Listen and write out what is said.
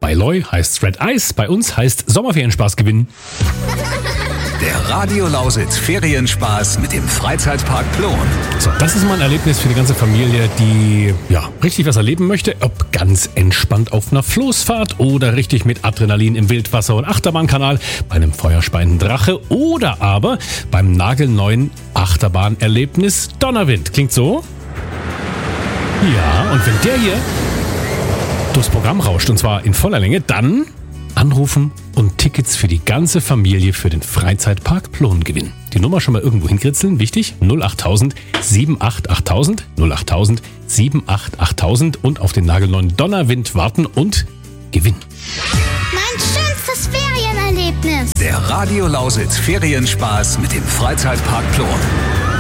Bei Loy heißt's Red Ice, bei uns heißt Sommerferienspaß gewinnen. Der Radio Lausitz Ferienspaß mit dem Freizeitpark Plon. So, das ist mal ein Erlebnis für die ganze Familie, die richtig was erleben möchte. Ob ganz entspannt auf einer Floßfahrt oder richtig mit Adrenalin im Wildwasser- und Achterbahnkanal, bei einem feuerspeienden Drache oder aber beim nagelneuen Achterbahnerlebnis Donnerwind. Klingt so? Ja, und wenn der hier durchs Programm rauscht, und zwar in voller Länge, dann anrufen und Tickets für die ganze Familie für den Freizeitpark Plon gewinnen. Die Nummer schon mal irgendwo hinkritzeln, wichtig, 08000 788000, 08000 788000 und auf den nagelneuen Donnerwind warten und gewinnen. Mein schönstes Ferienerlebnis. Der Radio Lausitz Ferienspaß mit dem Freizeitpark Plon.